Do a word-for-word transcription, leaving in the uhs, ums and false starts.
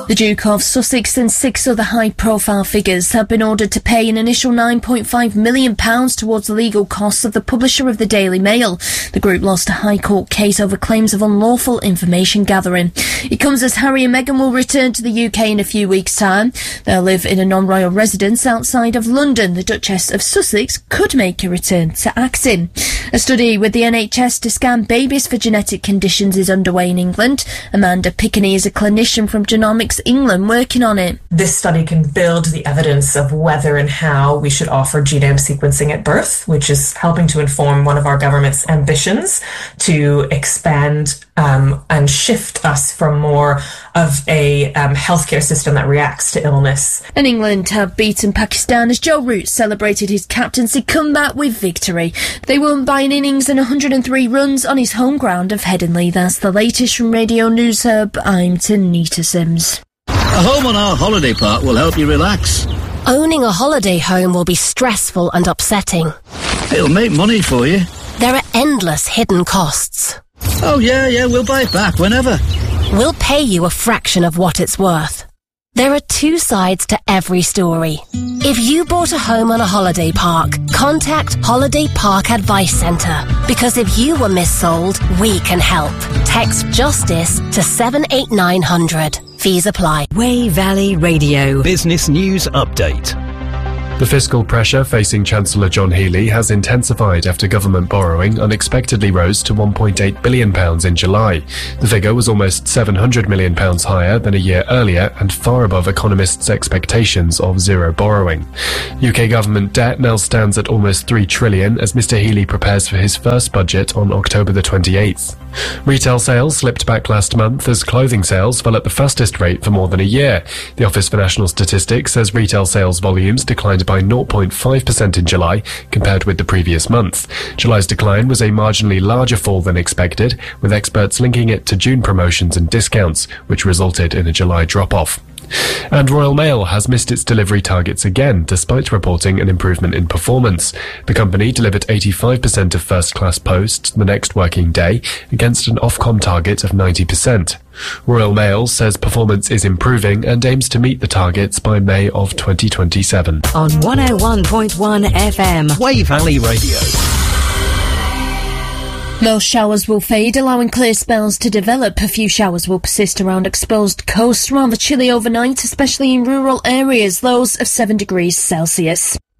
The Duke of Sussex and six other high-profile figures have been ordered to pay an initial nine point five million pounds towards the legal costs of the publisher of the Daily Mail. The group lost a High Court case over claims of unlawful information gathering. It comes as Harry and Meghan will return to the U K in a few weeks' time. They'll live in a non-royal residence outside of London. The Duchess of Sussex could make a return to acting. A study with the N H S to scan babies for genetic conditions is underway in England. Amanda Pickney is a clinician from Genomics England working on it. This study can build the evidence of whether and how we should offer genome sequencing at birth, which is helping to inform one of our government's ambitions to expand um, and shift us from more of a um, healthcare system that reacts to illness. And England have beaten Pakistan as Joe Root celebrated his captaincy comeback with victory. They won by an innings and one hundred three runs on his home ground of Headingley. That's the latest from Radio News Hub. I'm Tanita Sims. A home on our holiday park will help you relax. Owning a holiday home will be stressful and upsetting. It'll make money for you. There are endless hidden costs. Oh yeah, yeah, we'll buy it back whenever. We'll pay you a fraction of what it's worth. There are two sides to every story. If you bought a home on a holiday park, contact Holiday Park Advice Centre. Because if you were missold, we can help. Text JUSTICE to seven eight nine hundred. Fees apply. Way Valley Radio. Business News Update. The fiscal pressure facing Chancellor John Healey has intensified after government borrowing unexpectedly rose to one point eight billion pounds in July. The figure was almost seven hundred million pounds higher than a year earlier and far above economists' expectations of zero borrowing. U K government debt now stands at almost three trillion pounds as Mr Healey prepares for his first budget on October the twenty-eighth. Retail sales slipped back last month as clothing sales fell at the fastest rate for more than a year. The Office for National Statistics says retail sales volumes declined by zero point five percent in July compared with the previous month. July's decline was a marginally larger fall than expected, with experts linking it to June promotions and discounts, which resulted in a July drop-off. And Royal Mail has missed its delivery targets again, despite reporting an improvement in performance. The company delivered eighty-five percent of first-class posts the next working day, against an Ofcom target of ninety percent. Royal Mail says performance is improving and aims to meet the targets by May of twenty twenty-seven. On one oh one point one F M. Way Valley Radio. Most showers will fade, allowing clear spells to develop. A few showers will persist around exposed coasts, rather chilly overnight, especially in rural areas, lows of seven degrees Celsius.